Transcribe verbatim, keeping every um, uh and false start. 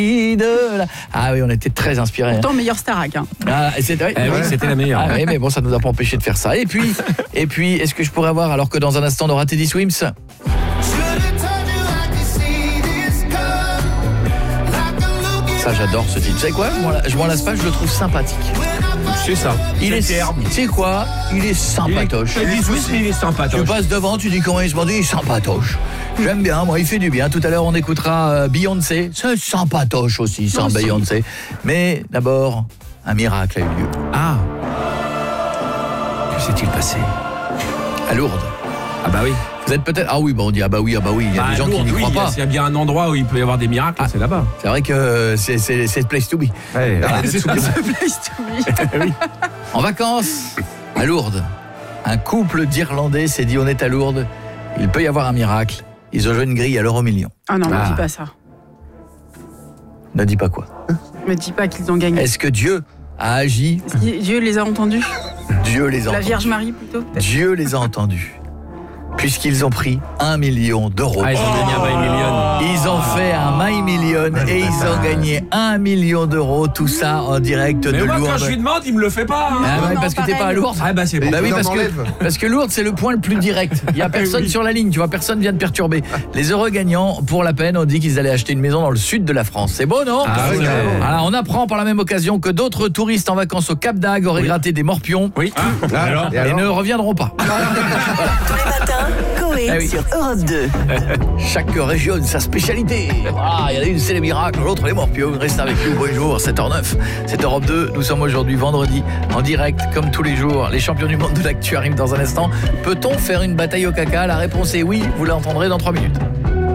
de la... Ah oui, on était très inspirés. Pourtant, meilleur Starac. Hein. Ah, c'était, eh oui, c'était la meilleure. Ah oui, mais bon, ça nous a pas empêché de faire ça. Et puis, et puis, est-ce que je pourrais avoir, alors que dans un instant on aura Teddy Swims, ça j'adore ce titre. Vous savez quoi? Je m'en lasse pas, je le trouve sympathique. C'est ça. Il est, tu sais quoi? Il est sympatoche. Il est Swiss, mais il est sympatoche. Tu passes devant, tu dis comment il se dit, il est sympatoche. J'aime bien, moi, il fait du bien. Tout à l'heure, on écoutera Beyoncé. C'est sympatoche aussi, sans Beyoncé. Mais d'abord, un miracle a eu lieu. Ah. Que s'est-il passé? À Lourdes. Ah bah oui. Vous êtes peut-être... Ah oui, bah on dit ah bah oui, ah bah oui. Il y a bah, des gens Lourdes, qui n'y oui, croient pas. S'il y a bien un endroit où il peut y avoir des miracles, ah, c'est là-bas. C'est vrai que c'est, c'est, c'est the place to be. Ouais, voilà. C'est the place to be. Oui. En vacances, à Lourdes, un couple d'Irlandais s'est dit on est à Lourdes, il peut y avoir un miracle. Ils ont joué une grille à l'euro million. Ah non, ah. ne dis pas ça. Ne dis pas quoi. Ne dis pas qu'ils ont gagné. Est-ce que Dieu a agi? Dieu les a entendus? Dieu les a La entendus. Vierge Marie plutôt? Dieu les a entendus. Puisqu'ils ont pris un million d'euros. Ah, ils ont gagné un My Million. Ils ont fait un My Million et ils ont gagné un million d'euros. Tout ça en direct mais de moi, Lourdes. quand je lui demande, il me le fait pas. Hein. Ah ouais, non, parce que pareil. t'es pas à Lourdes. Ah bah c'est bon. Bah oui, parce que, parce que Lourdes, c'est le point le plus direct. Il y a personne oui. sur la ligne, tu vois, personne vient de perturber. Les heureux gagnants, pour la peine, ont dit qu'ils allaient acheter une maison dans le sud de la France. C'est beau, non? Ah, oui, Alors, on apprend par la même occasion que d'autres touristes en vacances au Cap d'Agde auraient oui. gratté des morpions. Oui. Ah, alors, et, alors et ne reviendront pas. Tous les matins, Coé ah oui. sur Europe deux. Chaque région a sa spécialité. Ah, il y en a une, c'est les miracles, l'autre les morpions. Restez avec nous, bonjour, sept heures neuf. C'est Europe deux, nous sommes aujourd'hui vendredi, en direct, comme tous les jours. Les champions du monde de l'actu arrivent dans un instant. Peut-on faire une bataille au caca? La réponse est oui, vous l'entendrez dans trois minutes.